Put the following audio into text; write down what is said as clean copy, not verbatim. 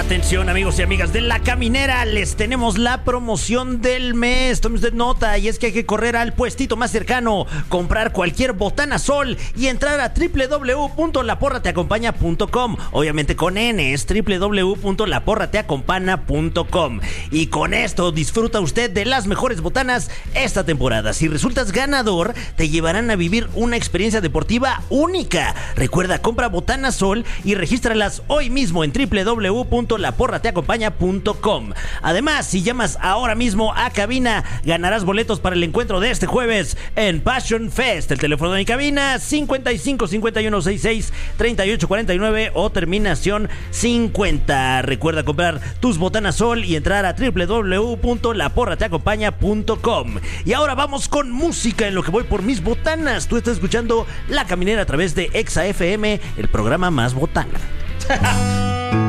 Atención, amigos y amigas de La Caminera, les tenemos la promoción del mes. Tome usted nota, y es que hay que correr al puestito más cercano, comprar cualquier botana Sol y entrar a www.laporrateacompaña.com. Obviamente con N, es www.laporrateacompaña.com. Y con esto disfruta usted de las mejores botanas esta temporada. Si resultas ganador, te llevarán a vivir una experiencia deportiva única. Recuerda, compra botana Sol y regístralas hoy mismo en www.laporrateacompaña.com. Además, si llamas ahora mismo a cabina, ganarás boletos para el encuentro de este jueves en Passion Fest. El teléfono de mi cabina, 55 51 66 38 49 o terminación 50. Recuerda comprar tus botanas Sol y entrar a www.laporrateacompaña.com. Y ahora vamos con música en lo que voy por mis botanas. Tú estás escuchando La Caminera a través de Exa FM, el programa más botana.